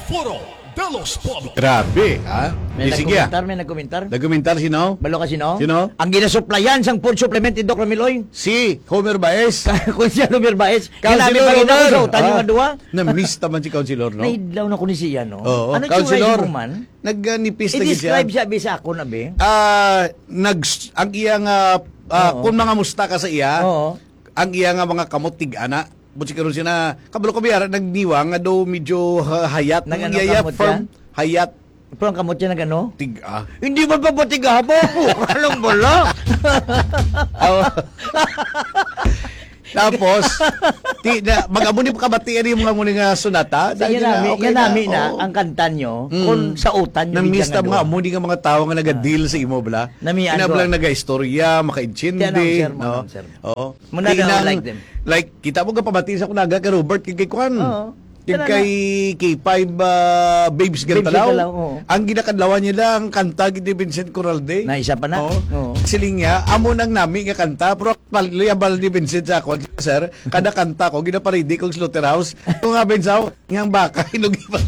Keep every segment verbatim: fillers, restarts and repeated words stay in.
Foro de los Pueblos. Grabe, ha? May Di, sige, ah. nagkomentar, may nagkomentar. Nagkomentar sino? Balo kasi no? Sino? Ang ginasuplayan sang food supplement ni Doc Ramiloy. Si Homer Baez. Kung siya Lumier Baez. Kinabi Councilor pa rin ako Homer. sa utan yung Ah, madua. Na-miss naman si Councilor, no? Naidlaw na ko ni siya, no? Oo, Ano Councilor. mo man? Nag-nipis na siya. I-describe siya, bisa ako na, be. Ah, nag ang iyang ah, ah, Oo. kung mga musta ka sa iya, Oo. ang iyang nga mga kamot tig-ana. Buti karon siya na kabalo ko biyara nagniwa nga daw medyo ah, hayat Nag- ng ano yaya kamot from hayat Pero ang kamot siya na gano? tig-a. Hindi ba papatig habo? Anong bala? Tapos ti na mag-amuni pa kabatian yung mga muni nga sunata. Yan na, nami, okay yan na, nami na, oo. ang kanta nyo, Mm. kung sa utan nyo, Na-miss bigyan na mga amuni nga mga tao nga naga-deal sa imo bala. Namian ko. Kinablang naga-istorya, maka-intindi. Ti-announcer mo, no? announcer mo. Oo. Muna daw, Kinang- like them. Like, kita mo ka pamati sa kunaga kay Robert, kay kay Kwan. Oo. Kay Yan na kay K five uh, Babes Gantalaw. Gantalaw, oo. Ang ginakadlawan niya ang kanta ni Vincent Corralde. Na isa pa na? Oo. Oo. Siling niya, amo nang nami nga kanta, pero paliyabal ni Vincent sa ako, sir, kada kanta ko, ginaparidi kong slaughterhouse. Kung nga bensaw, ngayang baka, hinugi pa.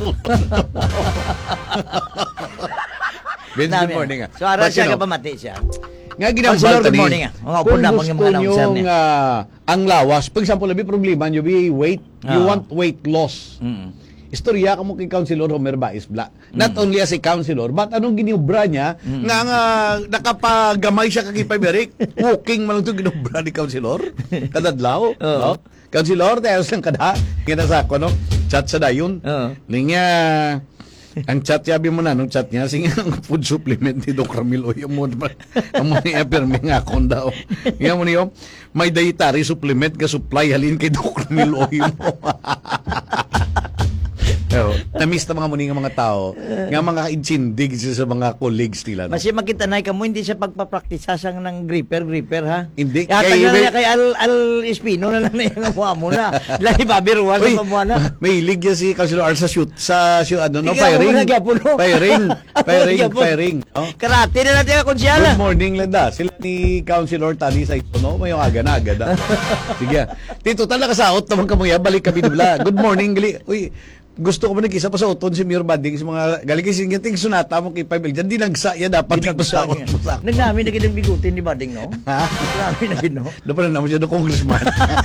Vince, good Nami, morning. ah. So, ara But, siya you know, ka pamati siya. nga ginambal Councilor, good tani, morning, ah. Mga kung upod na, gusto mga mga announcer nyong niya. ah, ang lawas, for example, labi problema nyo, be weight, you Ah. want weight loss. Mm. Istorya ka mo kay Councilor Homer Baez Bla. Not only as a councilor, but anong giniubra niya, nga nga nakapagamay siya kay Paberic, walking man lang ito ginubra ni Councilor, kadadlaw. Oo. No? Councilor, tayo lang kada, kinasako, no? Chat sa dayon. Oo. Niya, ang chat yabi mo na, nung chat niya, sige ang food supplement ni Doc Ramilo, yung mo, ang mo niya, permi nga akong daw. Nga mo niyo, may dietary supplement ka supply halin kay Doc Ramilo, yung mo. Oh, na-miss na mga muni nga mga tao, nga mga insindig sa mga colleagues nila. No? Masya makita na ka mo, hindi siya pagpapraktisa sang ng gripper, gripper ha? Hindi. Yata Kay- nga may- niya kay Al, Al Espino na lang na yung amuha mo na. Lagi babiruan Uy, sa pamuha na. may ilig yan si Councilor Ar sa shoot, sa shoot, ano, no, Ikaw, firing. muna gyapon, no? Firing, firing, Gyapon. firing. Oh. Karate na natin ang konsyala. Good morning, Lenda. Sila ni Councilor Tani sa ito, no? May aga na agad. ah. Sige. Tito, talaga kasaot naman ka mo yan. Balik kami nila. Good morning, gali. Uy, gusto ko ba nag-isa pa sa uton si Mayor Banding sa mga galing kasi yung ting sunata mo kay Pabel dyan. Di nagsa yan dapat Dinagsa nagsaot niya. mo sa Nagnami na kinang bigutin ni Bading, no? Ha? Nagnami na gino. Doon pa na naman siya na congressman.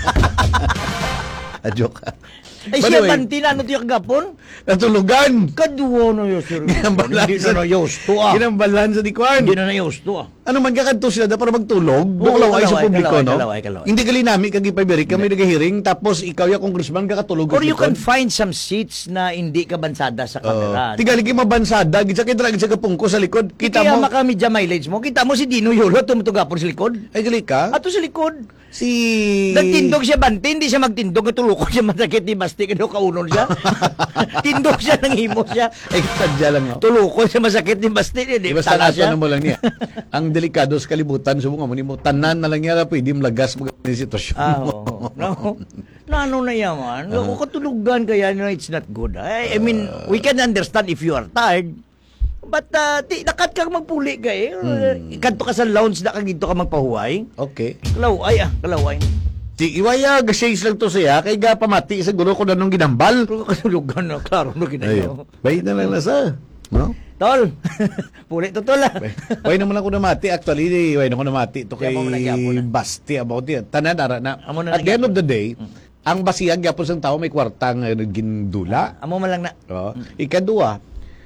A joke. Ay, By the siya way, banti na ano tiyak gapon? natulugan. Kaduwa na yun, sir. Ginambalan Hindi sa na na yosto, ah. Ginambalan sa dikwan. Hindi na na yosto, ah. Ano man kakadto sila da para magtulog? Oo, Buklaw ay sa kalaway, publiko, kalaway, no? kalaway, kalaway. Hindi gali nami kag ipaberi kami nagahiring tapos ikaw ya congressman kakatulog. Or sa you likod. can find some seats na hindi ka bansada sa camera. Uh, tigali kay mabansada, gitsa kay drag sa kapungko sa likod. Kita Kaya mo. maka media mileage mo. Kita mo si Dino Yolo tumutugapon sa likod. Ay gali ka. Ato sa likod. Si Nagtindog siya bante, hindi siya magtindog. Natulukon siya masakit ni Basti. Kano kaunol siya. Tindog siya, nanghimo siya. Ay sadya lang. No? Tulukon siya masakit ni Basti. Hindi, Basta tala nato siya. na mo lang niya. Ang delikado sa kalibutan sa mga mo tanan na lang niya pwede malagas mo ni sitwasyon. Ah, mo. oo. No, no, ano na yaman. Uh, katulugan kaya, no, it's not good. I, I mean, we can understand if you are tired. But, uh, di, nakat kang magpuli ka eh. Hmm. Kanto ka sa lounge na kagito ka magpahuway. Okay. Kalaway ah, kalaway. Di iwaya gasays lang to siya kay ga pamati siguro ko na nung ginambal. Pero katulugan na, klaro na ginayo. Bay na lang na sa. No? Tol, puli to tol ah. Way naman ako namati. Actually, way na ako namati. Ito kay Kaya mo nagyapon na. Basti about it. Tanan, ara na. Amo na At the end nagyapon. of the day, ang basiyag yapon sa tao may kwartang uh, gindula. Amo man lang na. Oh. Ikadua,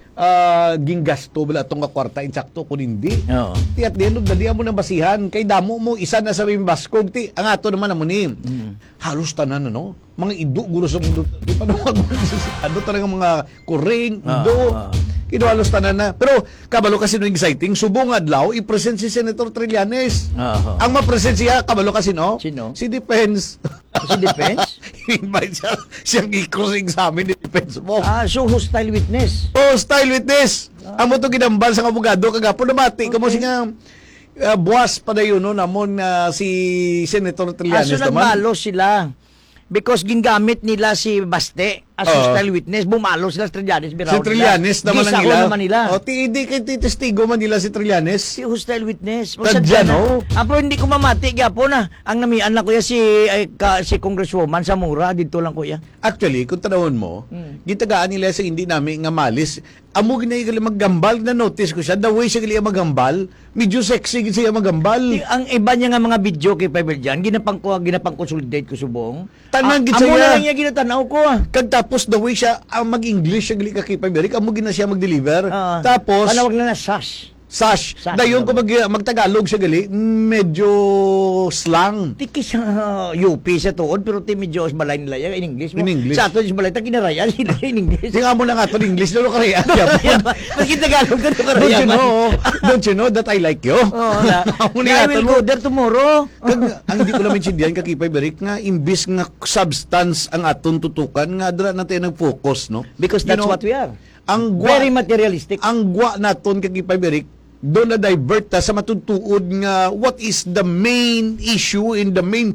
uh, ginggasto bala itong kwarta insakto kung hindi. Oo. Ti at the end of the day, amo ng basihan. Kay damo mo, isa na sa Baskog. Ti, ang ato naman amo ni. Halos tanan, ano? Mga ido, guro sa mundo. Di pa naman, ano talaga mga kuring, ido. Ah, ah. Kinuhalos tanan na. Pero, kabalo kasi no exciting, subong adlaw, i-present si Senator Trillanes. Oo. Ang ma-present siya, kabalo kasi no? Sino? Si Defense. Si Defense? Invite siya, siyang i-crossing sa amin ni Defense mo. Ah, so hostile witness. Oh, style witness. Amo to ginambal sa abogado kagapo na mati. Kamo siya uh, buwas pa na yun no namon na si Senator Ah, Trillanes so naman. nagbalo sila. Because gingamit nila si Baste as Oo. hostile witness. Bumalo sila sa Trillanes. Si Trillanes naman ang Gisa ko nila. naman nila. O, ti, di kay testigo man nila si Trillanes. Si hostile witness. Tadya, no? Apo, hindi ko mamati. Gapo na. Ang namian lang kuya si, ay, ka, si Congresswoman Zamora. Dito lang kuya. Actually, kung tanawin mo, Hmm. gitagaan nila sa hindi namin nga malis. Amo ginay gali maggambal, na notice ko siya. The way siya gali maggambal, medyo sexy gid siya maggambal. Di- Ang iba niya nga mga video kay Fiverr dyan, ginapang ko, ginapang consolidate ko subong. Tanan gid Amo siya. na lang niya ginatanaw ko. ah. Kag tapos the way siya ang mag-English siya gali ka kay Paberic, amo gina siya mag-deliver. Ah, Tapos Panawag na na sash. sash. Sash Dayon ko naman. mag magtagalog siya gali, medyo slang. Tiki sa U P sa tuod, pero ti medyo balay nila yan in English mo. In English. Sa ato yung balay, ta kinarayan sila in English. Sige mo na nga to in English lalo ka rin. Pag Tagalog ka Don't na you karayan. know? Don't you know that I like you? Oo, na. Amo ni I ato will mo. go there tomorrow. Kag ang hindi ko naman sindihan ka kay Beric nga imbis nga substance ang aton tutukan nga dra natin nag-focus no Because You that's know, what we are. ang gwa, Very materialistic. ang gwa naton kay Beric doon na divert ta sa matutuod nga what is the main issue in the main